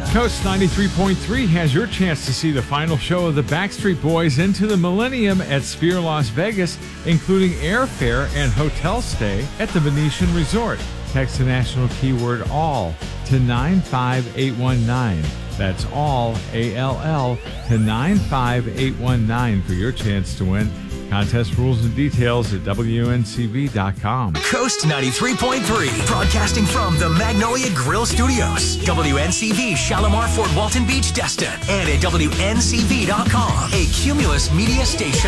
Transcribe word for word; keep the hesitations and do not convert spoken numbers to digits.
Coast ninety-three point three has your chance to see the final show of the Backstreet Boys Into the Millennium at Sphere Las Vegas, including airfare and hotel stay at the Venetian Resort. Text the national keyword ALL to nine five eight one nine. That's ALL, A L L, to nine five eight one nine for your chance to win. Contest rules and details at W N C V dot com. Coast ninety-three point three, broadcasting from the Magnolia Grill Studios. W N C V Shalimar, Fort Walton Beach, Destin, and at W N C V dot com, a Cumulus media station.